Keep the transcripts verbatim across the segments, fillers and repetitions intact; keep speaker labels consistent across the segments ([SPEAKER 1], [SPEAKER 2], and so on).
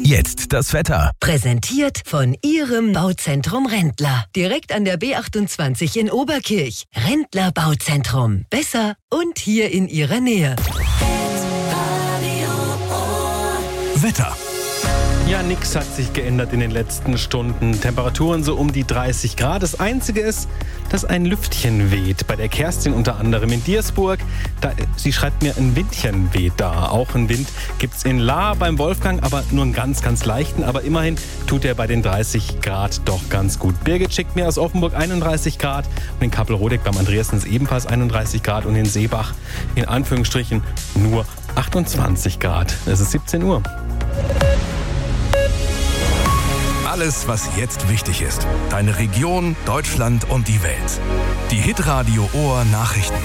[SPEAKER 1] Jetzt das Wetter.
[SPEAKER 2] Präsentiert von Ihrem Bauzentrum Rendler. Direkt an der B achtundzwanzig in Oberkirch. Rendler Bauzentrum. Besser und hier in Ihrer Nähe.
[SPEAKER 1] Wetter.
[SPEAKER 3] Ja, nix hat sich geändert in den letzten Stunden. Temperaturen so um die dreißig Grad. Das Einzige ist, dass ein Lüftchen weht. Bei der Kerstin unter anderem in Diersburg. Da, sie schreibt mir, ein Windchen weht da. Auch einen Wind gibt's in Lahr beim Wolfgang, aber nur einen ganz, ganz leichten. Aber immerhin tut er bei den dreißig Grad doch ganz gut. Birgit schickt mir aus Offenburg einunddreißig Grad. Und in Kappelrodeck beim Andreasens ebenfalls einunddreißig Grad. Und in Seebach in Anführungsstrichen nur achtundzwanzig Grad. Es ist siebzehn Uhr.
[SPEAKER 1] Alles, was jetzt wichtig ist. Deine Region, Deutschland und die Welt. Die Hitradio Ohr Nachrichten.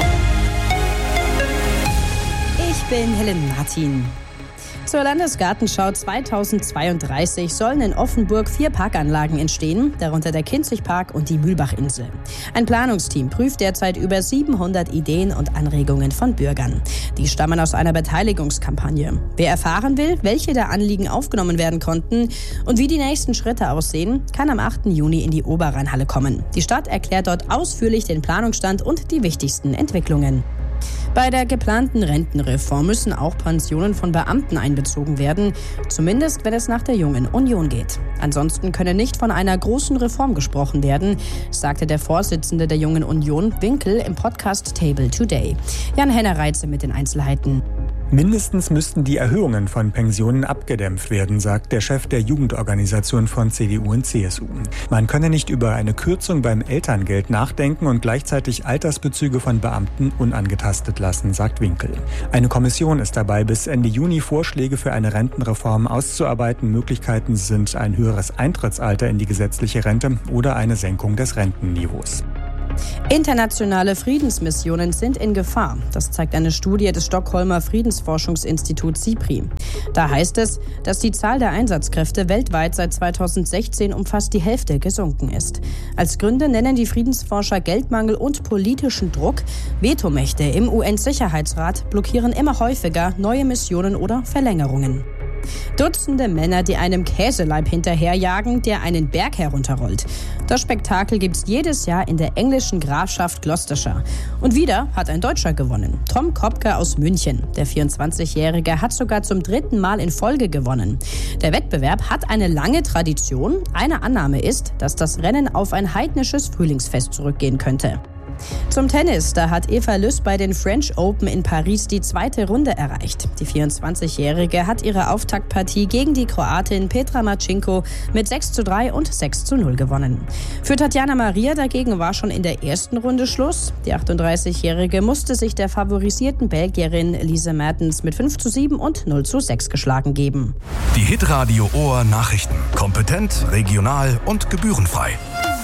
[SPEAKER 4] Ich bin Helen Martin. Zur Landesgartenschau zweitausendzweiunddreißig sollen in Offenburg vier Parkanlagen entstehen, darunter der Kinzigpark und die Mühlbachinsel. Ein Planungsteam prüft derzeit über siebenhundert Ideen und Anregungen von Bürgern. Die stammen aus einer Beteiligungskampagne. Wer erfahren will, welche der Anliegen aufgenommen werden konnten und wie die nächsten Schritte aussehen, kann am achten Juni in die Oberrheinhalle kommen. Die Stadt erklärt dort ausführlich den Planungsstand und die wichtigsten Entwicklungen. Bei der geplanten Rentenreform müssen auch Pensionen von Beamten einbezogen werden, zumindest wenn es nach der Jungen Union geht. Ansonsten könne nicht von einer großen Reform gesprochen werden, sagte der Vorsitzende der Jungen Union, Winkel, im Podcast Table Today. Jan-Henner Reitze mit den Einzelheiten.
[SPEAKER 5] Mindestens müssten die Erhöhungen von Pensionen abgedämpft werden, sagt der Chef der Jugendorganisation von C D U und C S U. Man könne nicht über eine Kürzung beim Elterngeld nachdenken und gleichzeitig Altersbezüge von Beamten unangetastet lassen, sagt Winkel. Eine Kommission ist dabei, bis Ende Juni Vorschläge für eine Rentenreform auszuarbeiten. Möglichkeiten sind ein höheres Eintrittsalter in die gesetzliche Rente oder eine Senkung des Rentenniveaus.
[SPEAKER 4] Internationale Friedensmissionen sind in Gefahr. Das zeigt eine Studie des Stockholmer Friedensforschungsinstituts SIPRI. Da heißt es, dass die Zahl der Einsatzkräfte weltweit seit zweitausendsechzehn um fast die Hälfte gesunken ist. Als Gründe nennen die Friedensforscher Geldmangel und politischen Druck. Vetomächte im U N-Sicherheitsrat blockieren immer häufiger neue Missionen oder Verlängerungen. Dutzende Männer, die einem Käseleib hinterherjagen, der einen Berg herunterrollt. Das Spektakel gibt's jedes Jahr in der englischen Grafschaft Gloucestershire. Und wieder hat ein Deutscher gewonnen. Tom Kopke aus München. Der vierundzwanzigjährige hat sogar zum dritten Mal in Folge gewonnen. Der Wettbewerb hat eine lange Tradition. Eine Annahme ist, dass das Rennen auf ein heidnisches Frühlingsfest zurückgehen könnte. Zum Tennis, da hat Eva Lüss bei den French Open in Paris die zweite Runde erreicht. Die vierundzwanzigjährige hat ihre Auftaktpartie gegen die Kroatin Petra Marcinko mit sechs zu drei und sechs zu null gewonnen. Für Tatjana Maria dagegen war schon in der ersten Runde Schluss. Die achtunddreißigjährige musste sich der favorisierten Belgierin Lise Mertens mit fünf zu sieben und null zu sechs geschlagen geben.
[SPEAKER 1] Die Hitradio Ohr Nachrichten. Kompetent, regional und gebührenfrei.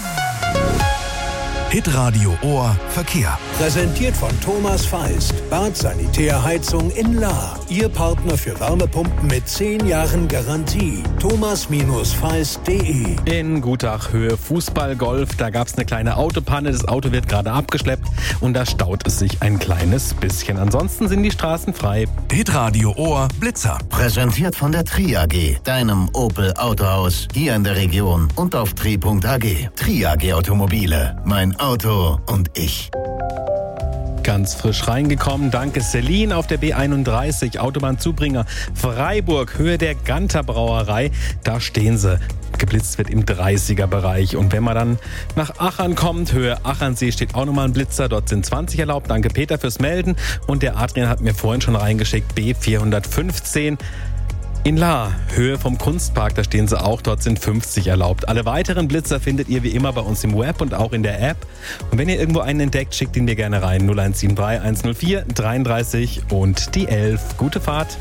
[SPEAKER 1] Hitradio Ohr Verkehr.
[SPEAKER 6] Präsentiert von Thomas Feist. Bad Sanitärheizung in Lahr. Ihr Partner für Wärmepumpen mit zehn Jahren Garantie. thomas feist punkt de.
[SPEAKER 3] In Gutach Höhe Fußball-Golf, da gab es eine kleine Autopanne. Das Auto wird gerade abgeschleppt und da staut es sich ein kleines bisschen. Ansonsten sind die Straßen frei.
[SPEAKER 1] Hitradio Ohr Blitzer.
[SPEAKER 7] Präsentiert von der Tri A G, deinem Opel Autohaus hier in der Region und auf tri punkt a g. Tri A G Automobile. Mein Auto und ich.
[SPEAKER 3] Ganz frisch reingekommen. Danke Celine auf der B einunddreißig, Autobahnzubringer Freiburg, Höhe der Ganter Brauerei. Da stehen sie. Geblitzt wird im dreißiger-Bereich. Und wenn man dann nach Achern kommt, Höhe Achernsee, steht auch nochmal ein Blitzer. Dort sind zwanzig erlaubt. Danke Peter fürs Melden. Und der Adrian hat mir vorhin schon reingeschickt, B vierhundertfünfzehn. In Lahr, Höhe vom Kunstpark, da stehen sie auch, dort sind fünfzig erlaubt. Alle weiteren Blitzer findet ihr wie immer bei uns im Web und auch in der App. Und wenn ihr irgendwo einen entdeckt, schickt ihn mir gerne rein. null eins sieben drei eins null vier dreiunddreißig und die elf. Gute Fahrt.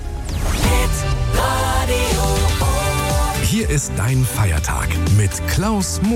[SPEAKER 1] Hier ist dein Feiertag mit Klaus Mo.